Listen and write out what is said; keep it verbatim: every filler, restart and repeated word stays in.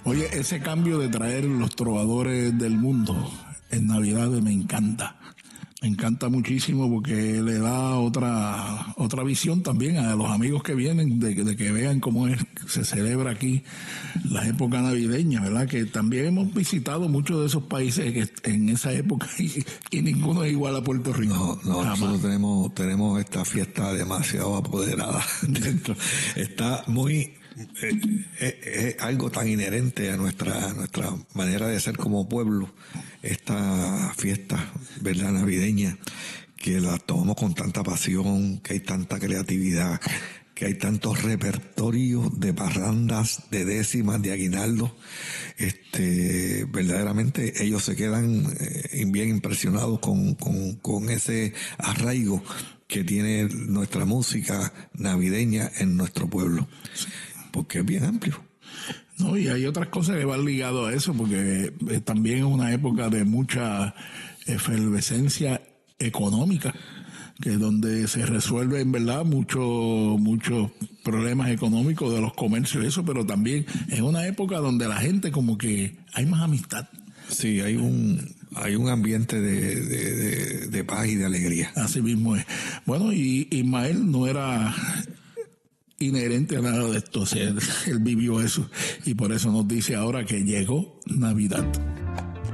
Oye, ese cambio de traer los trovadores del mundo en Navidad me encanta. Me encanta muchísimo porque le da otra otra visión también a los amigos que vienen, de, de que vean cómo es se celebra aquí la época navideña, ¿verdad? Que también hemos visitado muchos de esos países que en esa época y, y ninguno es igual a Puerto Rico. No, no, nosotros tenemos, tenemos esta fiesta demasiado apoderada. Está muy... Es, es, es algo tan inherente a nuestra nuestra manera de ser como pueblo, esta fiesta, ¿verdad?, navideña, que la tomamos con tanta pasión, que hay tanta creatividad, que hay tantos repertorios de parrandas, de décimas, de aguinaldos. Este, verdaderamente ellos se quedan eh, bien impresionados con, con, con ese arraigo que tiene nuestra música navideña en nuestro pueblo. Sí. Porque es bien amplio. No, y hay otras cosas que van ligadas a eso, porque eh, también es una época de mucha efervescencia económica, que es donde se resuelven, ¿verdad?, muchos muchos problemas económicos de los comercios y eso, pero también es una época donde la gente como que hay más amistad. Sí, hay un hay un ambiente de, de, de, de paz y de alegría. Así mismo es. Bueno, y Ismael no era inherente a nada de esto, o sea, él, él vivió eso y por eso nos dice ahora que llegó Navidad.